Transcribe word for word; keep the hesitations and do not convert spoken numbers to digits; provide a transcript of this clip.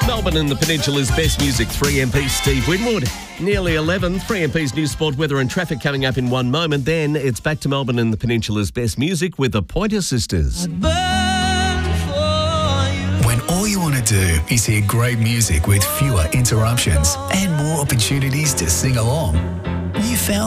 Melbourne and the Peninsula's best music, three M P Steve Winwood. Nearly eleven, three M P's news, sport, weather and traffic coming up in one moment. Then it's back to Melbourne and the Peninsula's best music with the Pointer Sisters. When all you want to do is hear great music with fewer interruptions and more opportunities to sing along, you found